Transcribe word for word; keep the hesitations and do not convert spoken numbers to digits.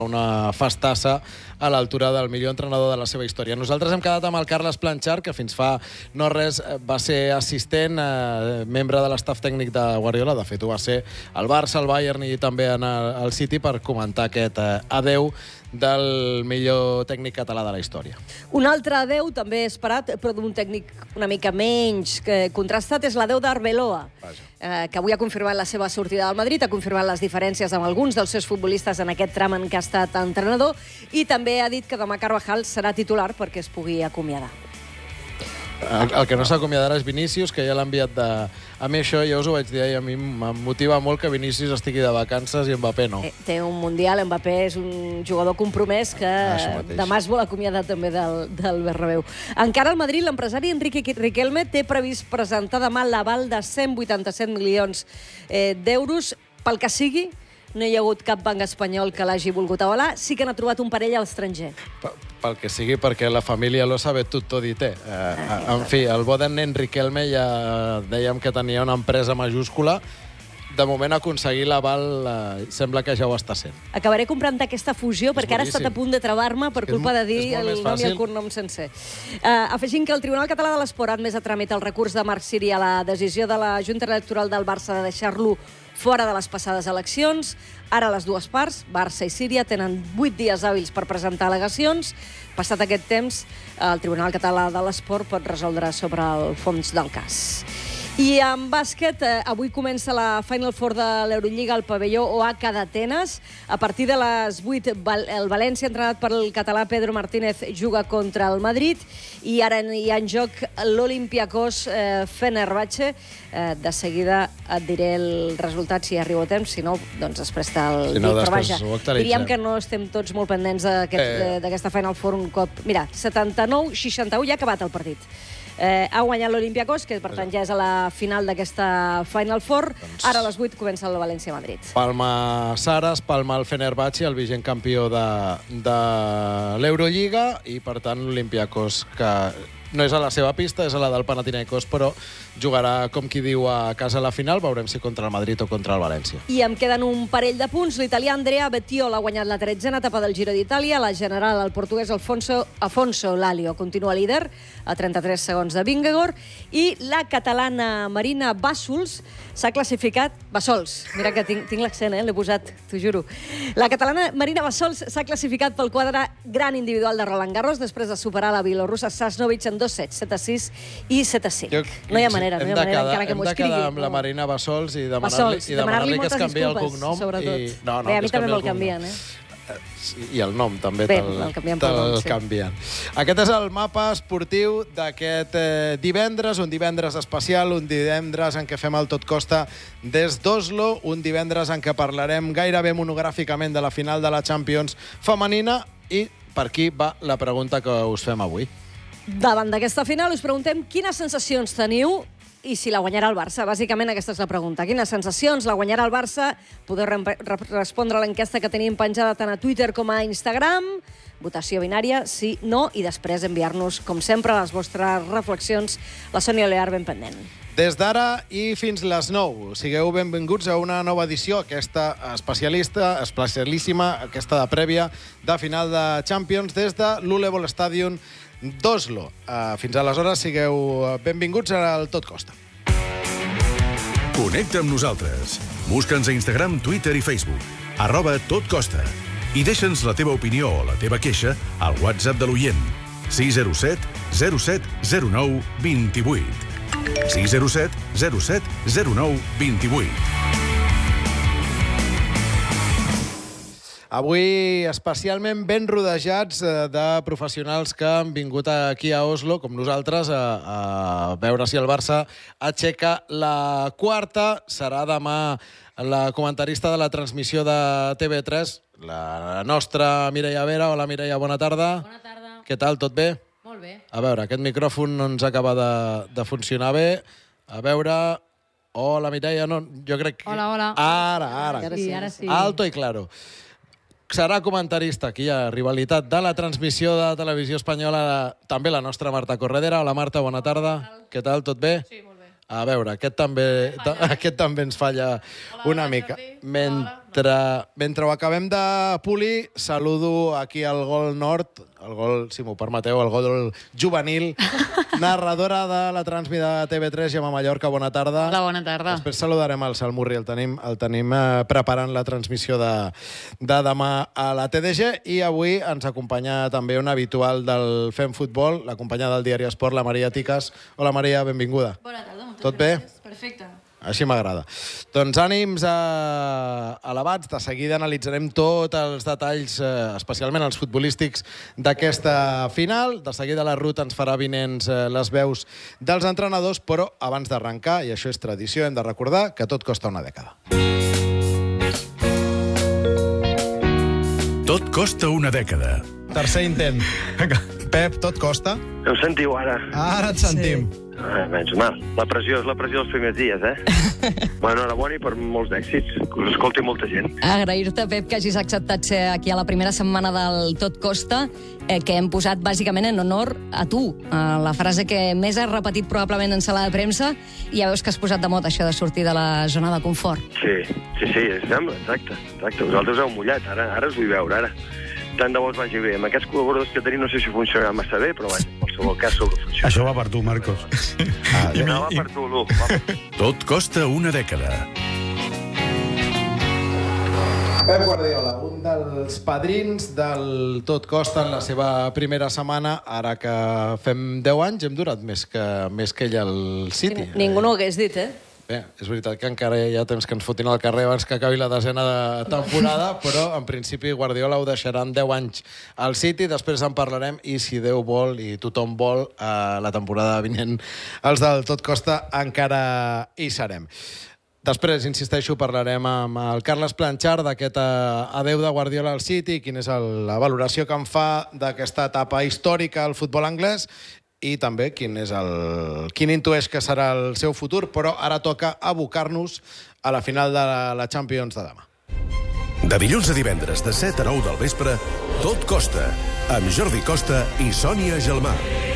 una festassa a l'altura del millor entrenador de la seva història. Nosaltres hem quedat amb el Carles Planchar, que fins fa no res va ser assistent, eh, membre de l'estaf tècnic de Guardiola. De fet, ho va ser al Barça, al Bayern i també al City, per comentar aquest eh, adeu del millor tècnic català de la història. Un altre adeu també esperat, però d'un tècnic una mica menys que contrastat, és l'adeu d'Arbeloa, eh, que avui ha confirmat la seva sortida del Madrid, ha confirmat les diferències amb alguns dels seus futbolistes en aquest tram en què ha estat entrenador, i també ha dit que demà Carvajal serà titular perquè es pugui acomiadar. El, el que no s'acomiadarà és Vinícius, que ja l'ha enviat de... A mi això, ja us ho vaig dir, i a mi em motiva molt que Vinícius estigui de vacances i Mbappé no. Eh, té un Mundial, Mbappé és un jugador compromès que ah, demà es vol acomiadar també del, del Bernabéu. Encara al Madrid, l'empresari Enrique Riquelme té previst presentar demà l'aval de cent vuitanta-set milions eh, d'euros. Pel que sigui, no hi ha hagut cap banc espanyol que l'hagi volgut avalar. Sí que n'ha trobat un parell a l'estranger. Pel que sigui, perquè la família lo sabe tutto di te. Eh, en fi, el bo d'en nen Riquelme ja dèiem que tenia una empresa majúscula. De moment, aconseguir l'aval eh, sembla que ja ho està sent. Acabaré comprant aquesta fusió, perquè ara he estat a punt de travar-me per culpa de dir el nom i el cognom sencer. Uh, afegint que el Tribunal Català de l'Esport ha admès a tràmit el recurs de Marc Siri a la decisió de la Junta Electoral del Barça de deixar-lo fora de les passades eleccions. Ara les dues parts, Barça i Síria, tenen vuit dies hàbils per presentar al·legacions. Passat aquest temps, el Tribunal Català de l'Esport pot resoldre sobre el fons del cas. I en bàsquet, eh, avui comença la Final Four de l'Eurolliga al pavelló O H d'Atenes. A partir de les vuit, el València, entrenat pel català Pedro Martínez, juga contra el Madrid. I ara hi ha en joc l'Olympiacos eh, Fenerbahçe. Eh, de seguida et diré el resultat si arribo a temps, si no, doncs després te'l si no, dic. Però vaja, diríem eh? que no estem tots molt pendents d'aquesta eh. Final Four un cop. Mira, setanta-nou seixanta-u, ja ha acabat el partit. Eh, ha guanyat l'Olympiacos, que per tant ja és a la final d'aquesta Final Four. Doncs... Ara a les vuit comença el València-Madrid. Palma Saras, palma el Fenerbahçe, el vigent campió de, de l'Eurolliga, i per tant l'Olympiacos, que no és a la seva pista, és a la del Panathinaikos, però jugarà, com qui diu, a casa a la final. Veurem si contra el Madrid o contra el València. I em queden un parell de punts. L'italià Andrea Bettiol ha guanyat la tretzena etapa del Giro d'Itàlia. La general, el portuguès Alfonso, Afonso Lalio, continua líder a trenta-tres segons de Vingegaard. I la catalana Marina Bassols s'ha classificat... Bassols, mira que tinc, tinc l'accent, eh? L'he posat, t'ho juro. La catalana Marina Bassols s'ha classificat pel quadre gran individual de Roland Garros després de superar la bielorrussa Sasnovich en dos sets, set a sis i set a cinc. Jo, no hi ha manera, no hi ha manera, quedar, encara que m'ho escrigui. Hem de quedar amb la Marina Bassols i demanar-li demanar demanar que es canviï el cognom. Sobretot. I... No, no, Bé, a mi també me'l canvien, eh? I el nom també Bé, te'l el canvien. Te canvien. Aquest és el mapa esportiu d'aquest eh, divendres, un divendres especial, un divendres en què fem el Tot Costa des d'Oslo, un divendres en què parlarem gairebé monogràficament de la final de la Champions femenina. I per aquí va la pregunta que us fem avui. Davant d'aquesta final us preguntem quines sensacions teniu i si la guanyarà el Barça. Bàsicament aquesta és la pregunta. Quines sensacions la guanyarà el Barça? Podeu re respondre a l'enquesta que tenim penjada tant a Twitter com a Instagram. Votació binària, sí, no, i després enviar-nos, com sempre, les vostres reflexions. La Sònia Olear, ben pendent. Des d'ara i fins les nou. Sigueu benvinguts a una nova edició, aquesta especialista, especialíssima, aquesta de prèvia de final de Champions des de l'Ulebol Stadium d'Oslo. Uh, fins aleshores, sigueu benvinguts al Tot Costa. Connecta amb nosaltres. Busca'ns a Instagram, Twitter i Facebook. Arroba Tot Costa. I deixa'ns la teva opinió o la teva queixa al WhatsApp de l'oient. sis zero set zero set zero nou dos vuit. sis zero set zero set zero nou dos vuit. Avui especialment ben rodejats de professionals que han vingut aquí a Oslo, com nosaltres, a, a veure si el Barça aixeca la quarta. Serà demà la comentarista de la transmissió de T V tres, la nostra Mireia Vera. Hola, Mireia, bona tarda. Bona tarda. Què tal, tot bé? Molt bé. A veure, aquest micròfon no ens acaba de, de funcionar bé. A veure... Hola, Mireia, no, jo crec que... Hola, hola. Ara, ara. Ara sí, ara sí. Alto i claro. Serà comentarista aquí a Rivalitat de la transmissió de televisió espanyola, també la nostra Marta Corredera. Hola, Marta, bona tarda. Què tal, tot bé? Sí, molt bé. A veure, aquest també, aquest també ens falla una mica. Men Mentre, mentre ho acabem de polir, saludo aquí al gol nord, el gol, si m'ho permeteu, el gol juvenil, narradora de la transmida de T V tres, Gemma Mallorca, bona tarda. Hola, bona tarda. Després saludarem el Salmurri, el tenim, el tenim eh, preparant la transmissió de, de demà a la T D G, i avui ens acompanya també una habitual del Fem Futbol, la companya del diari Esport, la Maria Ticas. Hola, Maria, benvinguda. Bona tarda, moltes Tot bé? gràcies. Perfecte. Així m'agrada. Doncs ànims eh, elevats. De seguida analitzarem tots els detalls, eh, especialment els futbolístics, d'aquesta final. De seguida la Ruth ens farà vinents eh, les veus dels entrenadors, però abans d'arrencar, i això és tradició, hem de recordar que tot costa una dècada. Tot costa una dècada. Tercer intent. Pep, tot costa? Em sentiu ara? Ara et sentim. Sí. Ah, menys mal. La pressió és la pressió dels primers dies, eh? Bueno, enhorabona i per molts èxits. Que us escolti molta gent. Agrair-te, Pep, que hagis acceptat ser aquí a la primera setmana del Tot Costa, eh, que hem posat bàsicament en honor a tu. Eh, la frase que més has repetit probablement en sala de premsa, i ja veus que has posat de moda això de sortir de la zona de confort. Sí, sí, sí, sembla, exacte. exacte. Vosaltres heu mullat, ara, ara us vull veure, ara. Tant de bo us vagi bé. Amb aquests col·laboradors que tenim no sé si funcionarà massa bé, però vaja, en qualsevol cas segur que funciona. Això va per tu, Marcos. Ah, no, va per tu, Lu. Va per tu. Tot costa una dècada. Pep Guardiola, un dels padrins del Tot Costa en la seva primera setmana, ara que fem deu anys, hem durat més que, més que ell al City. Ningú no ho hagués dit, eh? Bé, és veritat que encara hi ha temps que ens fotin al carrer abans que acabi la desena de temporada, però en principi Guardiola ho deixarà en deu anys al City, després en parlarem, i si Déu vol i tothom vol, a la temporada vinent els del Tot Costa encara hi serem. Després, insisteixo, parlarem amb el Carles Planchar d'aquest adeu de Guardiola al City, quina és la valoració que en fa d'aquesta etapa històrica al futbol anglès, i també quin és el quin intueix que serà el seu futur, però ara toca abocar-nos a la final de la Champions de demà. De dilluns a divendres, de set a nou del vespre, Tot Costa, amb Jordi Costa i Sònia Gelmà.